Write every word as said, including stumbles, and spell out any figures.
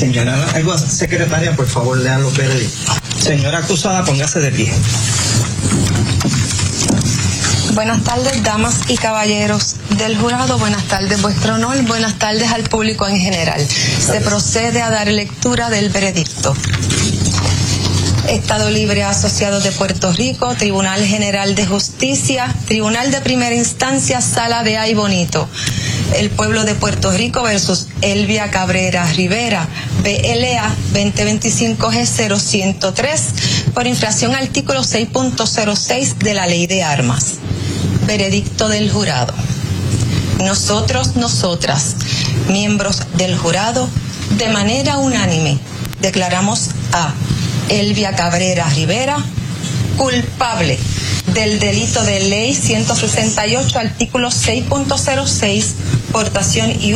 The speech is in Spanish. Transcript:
Señora, algo, secretaria, por favor, lean los veredictos. Señora acusada, póngase de pie. Buenas tardes, damas y caballeros del jurado. Buenas tardes, vuestro honor. Buenas tardes al público en general. Se procede a dar lectura del veredicto. Estado Libre Asociado de Puerto Rico, Tribunal General de Justicia, Tribunal de Primera Instancia, Sala de Ay Bonito. El pueblo de Puerto Rico versus Elvia Cabrera Rivera, B L A veinte veinticinco G cero ciento tres, por infracción al artículo seis punto cero seis de la Ley de Armas. Veredicto del jurado. Nosotros, nosotras, miembros del jurado, de manera unánime, declaramos a Elvia Cabrera Rivera culpable del delito de ley ciento sesenta y ocho, artículo seis punto cero seis, portación y